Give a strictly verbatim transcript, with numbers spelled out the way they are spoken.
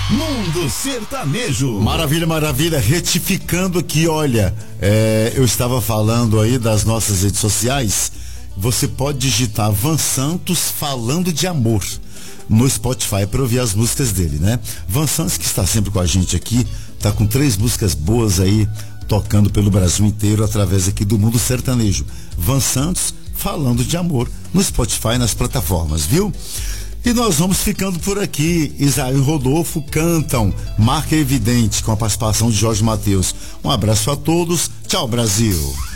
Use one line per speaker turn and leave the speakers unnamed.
Mundo Sertanejo.
Maravilha, maravilha. Retificando aqui, olha, é, eu estava falando aí das nossas redes sociais. Você pode digitar Van Santos falando de amor no Spotify para ouvir as músicas dele, né? Van Santos, que está sempre com a gente aqui, tá com três músicas boas aí, tocando pelo Brasil inteiro através aqui do Mundo Sertanejo. Van Santos falando de amor no Spotify, nas plataformas, viu? E nós vamos ficando por aqui. Isaías e Rodolfo cantam Marca Evidente com a participação de Jorge Mateus. Um abraço a todos. Tchau, Brasil.